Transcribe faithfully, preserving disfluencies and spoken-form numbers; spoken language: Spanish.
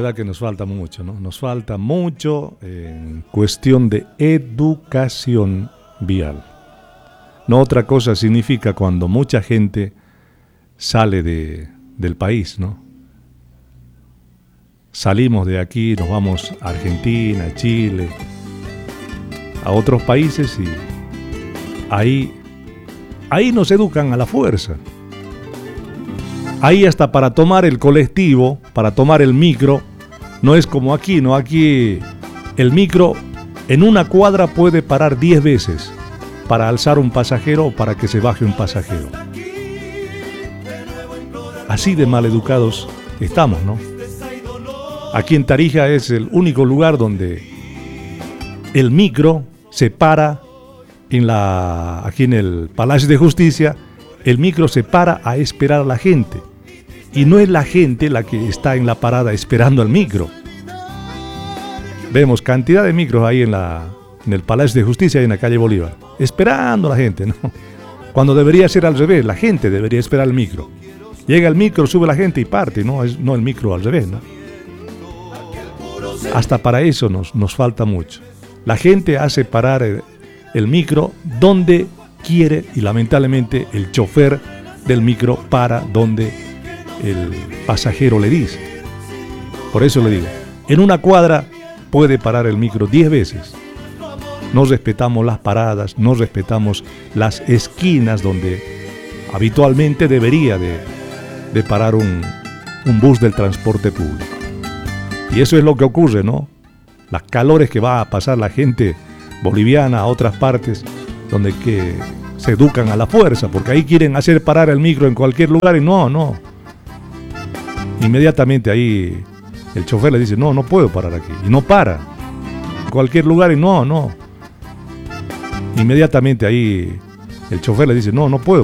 verdad que nos falta mucho, ¿no? Nos falta mucho en cuestión de educación vial. No otra cosa significa cuando mucha gente sale de, del país, ¿no? Salimos de aquí, nos vamos a Argentina, Chile, a otros países y ahí, ahí nos educan a la fuerza. Ahí hasta para tomar el colectivo, para tomar el micro, no es como aquí, ¿no? Aquí el micro en una cuadra puede parar diez veces para alzar un pasajero o para que se baje un pasajero. Así de mal educados estamos, ¿no? Aquí en Tarija es el único lugar donde el micro se para en la, aquí en el Palacio de Justicia, el micro se para a esperar a la gente. Y no es la gente la que está en la parada esperando al micro. Vemos cantidad de micros ahí en, la, en el Palacio de Justicia y en la calle Bolívar, esperando a la gente, ¿no? Cuando debería ser al revés, la gente debería esperar el micro. Llega el micro, sube la gente y parte, no, es, no el micro al revés, ¿no? Hasta para eso nos, nos falta mucho. La gente hace parar el, el micro donde quiere y lamentablemente el chofer del micro para donde el pasajero le dice. Por eso le digo, en una cuadra puede parar el micro diez veces. No respetamos las paradas, no respetamos las esquinas donde habitualmente debería de, de parar un, un bus del transporte público. Y eso es lo que ocurre, ¿no? Las calores que va a pasar la gente boliviana a otras partes donde que se educan a la fuerza, porque ahí quieren hacer parar el micro en cualquier lugar y no, no. Inmediatamente ahí el chofer le dice, no, no puedo parar aquí. Y no para. En cualquier lugar y no, no. Inmediatamente ahí el chofer le dice, no, no puedo